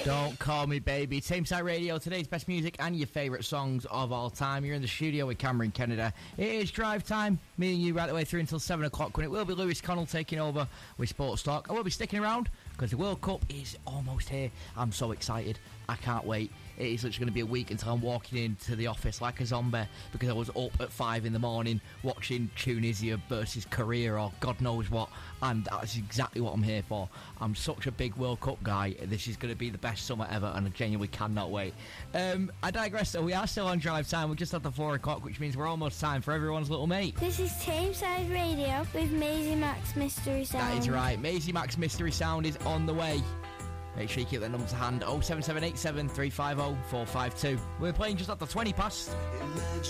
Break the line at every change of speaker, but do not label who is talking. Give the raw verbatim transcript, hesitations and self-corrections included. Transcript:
Don't Call Me Baby. Tameside Radio, today's best music and your favourite songs of all time. You're in the studio with Cameron Kennedy. It is drive time. Me and you right the way through until seven o'clock when it will be Lewis Connell taking over with Sports Talk. I will be sticking around because the World Cup is almost here. I'm so excited. I can't wait. It is literally going to be a week until I'm walking into the office like a zombie because I was up at five in the morning watching Tunisia versus Korea or God knows what, and that's exactly what I'm here for. I'm such a big World Cup guy. This is going to be the best summer ever and I genuinely cannot wait. Um, I digress though, we are still on drive time. We're just at the four o'clock, which means we're almost time for everyone's little mate.
This is Tameside Radio with Maisie Max Mystery Sound.
That is right, Maisie Max Mystery Sound is on the way. Make sure you keep that number to hand, oh seven seven eight seven three five oh four five two. We're playing just after twenty past.